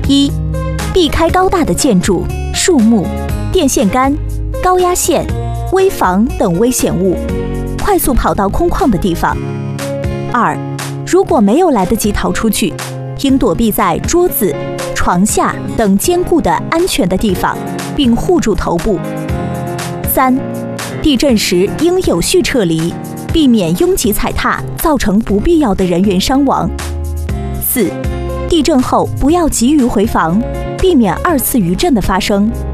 一、避开高大的建筑、树木、电线杆、高压线、危房等危险物，快速跑到空旷的地方。二、如果没有来得及逃出去，应躲避在桌子、床下等坚固的安全的地方，并护住头部。三、地震时应有序撤离，避免拥挤踩踏造成不必要的人员伤亡。四、地震后不要急于回房，避免二次余震的发生。